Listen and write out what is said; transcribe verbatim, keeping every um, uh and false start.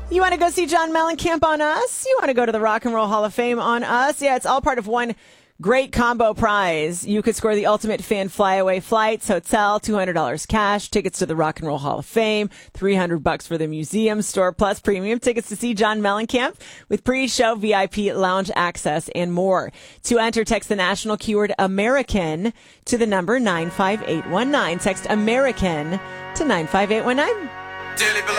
You want to go see John Mellencamp on us? You want to go to the Rock and Roll Hall of Fame on us? Yeah, it's all part of one great combo prize. You could score the ultimate fan flyaway flights, hotel, two hundred dollars cash, tickets to the Rock and Roll Hall of Fame, three hundred bucks for the museum, store plus premium tickets to see John Mellencamp with pre-show V I P lounge access and more. To enter, text the national keyword American to the number nine five eight one nine. Text American to nine five eight one nine.